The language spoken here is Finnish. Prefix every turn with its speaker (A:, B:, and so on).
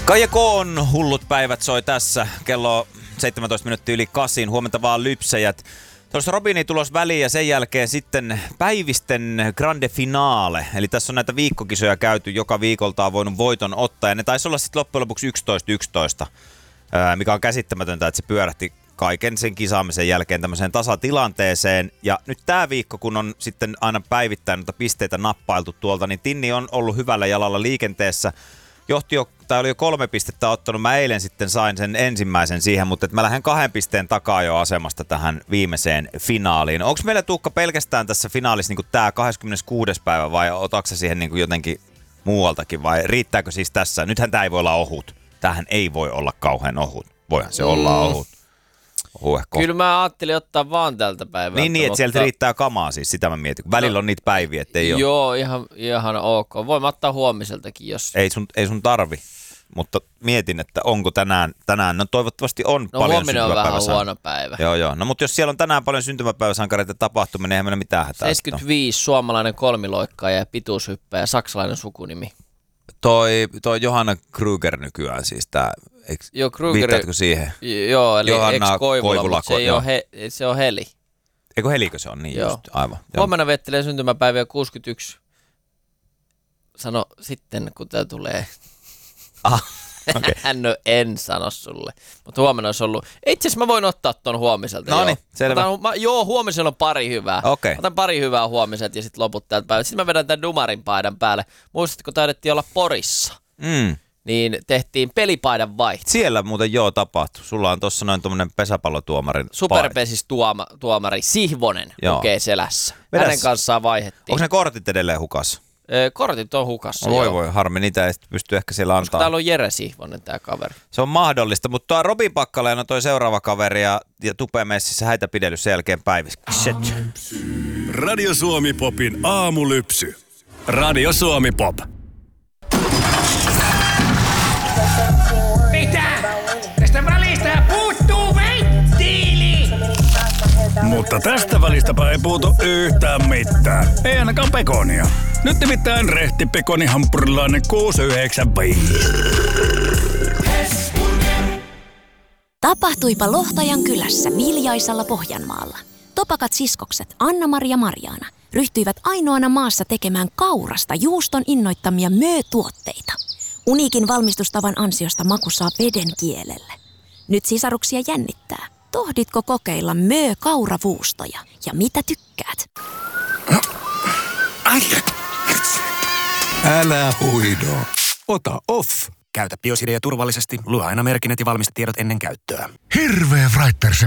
A: Kaija Koon hullut päivät soi tässä. Kello 17 minuuttia yli 8. Huomenta vaan lypsäjät. Tuossa Robini tulos väliin ja sen jälkeen sitten päivisten grande finale. Eli tässä on näitä viikkokisoja käyty. Joka viikolta on voinut voiton ottaa. Ja ne taisi olla sitten loppujen lopuksi 11-11. Mikä on käsittämätöntä, että se pyörähti kaiken sen kisaamisen jälkeen tämmöiseen tasatilanteeseen. Ja nyt tää viikko, kun on sitten aina päivittäin noita pisteitä nappailtu tuolta, niin Tinni on ollut hyvällä jalalla liikenteessä. Oli jo 3 pistettä ottanut. Mä eilen sitten sain sen ensimmäisen siihen, mutta mä lähden 2 pisteen takaa jo asemasta tähän viimeiseen finaaliin. Onko meillä, Tuukka, pelkästään tässä finaalissa niin tää 26. päivä vai otatko sä siihen niin jotenkin muualtakin vai riittääkö siis tässä? Nythän tää ei voi olla ohut. Tämähän ei voi olla kauhean ohut. Voihan se olla ohut.
B: Kyllä mä ajattelin ottaa vaan tältä päivältä.
A: Niin, että sieltä riittää kamaa siis, sitä mä mietin. Välillä on niitä päiviä, ettei ole.
B: Joo, ihan ok. Voin ottaa huomiseltakin, jos...
A: Ei sun tarvi, mutta mietin, että onko tänään. No toivottavasti on paljon
B: huominen on vähän huono päivä.
A: Joo. No mutta jos siellä on tänään paljon syntymäpäiväsankareita tapahtumia, niin eihän meillä mitään hätää.
B: 75 suomalainen kolmiloikkaaja ja pituushyppäjä, saksalainen sukunimi.
A: Toi Johanna Kruger nykyään siis tää.
B: Joo, Kruger.
A: Viittaatko siihen?
B: Joo, eli
A: Koivula,
B: mutta se on Heli.
A: Eikö Helikö se on? Niin
B: joo.
A: Just, aivan.
B: Huomenna vettelee syntymäpäiviä 61. Sano sitten, kun tää tulee. Okay. En sano sulle. Mutta huomenna olisi ollut. Itse asiassa mä voin ottaa ton huomiselta.
A: No niin, selvä.
B: Huomisella on pari hyvää.
A: Okay.
B: Otan pari hyvää huomiselta ja sitten loput täältä päivältä. Sitten mä vedän tämän Dumarin paidan päälle. Muistatko, taidettiin olla Porissa? Niin tehtiin pelipaidan vaihto.
A: Siellä muuten tapahtui. Sulla on tossa noin tommonen pesäpallotuomarin
B: Superpesis tuomari Sihvonen lukee selässä. Hänen kanssaan vaihdettiin.
A: Onko ne kortit edelleen hukassa?
B: Kortit on hukassa.
A: Voi, harmi. Niitä ei pysty ehkä siellä antaa.
B: Koska täällä on Jere Sihvonen tää kaveri.
A: Se on mahdollista, mutta Robin Pakkaleena toi seuraava kaveri ja Tupe messissä häitä pidellyt sen jälkeen päiviskset.
C: Radio Suomi Popin aamulypsy. Radio Suomi Pop.
D: Mitä? Tästä välistä puuttuu venttiili!
C: Mutta tästä välistäpä ei puutu yhtään mitään. Ei ainakaan pekonia. Nyt nimittäin rehti pekonihampurilainen 695.
E: Tapahtuipa Lohtajan kylässä Viljaisalla Pohjanmaalla. Topakat siskokset Anna-Mari ja Marjaana ryhtyivät ainoana maassa tekemään kaurasta juuston innoittamia möötuotteita. Uniikin valmistustavan ansiosta maku saa veden kielelle. Nyt sisaruksia jännittää. Tohditko kokeilla kauravuustoja ja mitä tykkäät?
F: Älä huido. Ota off.
G: Käytä Biosidea turvallisesti. Lue aina merkinnät ja valmistetiedot ennen käyttöä.
F: Hirveä Wrightpersen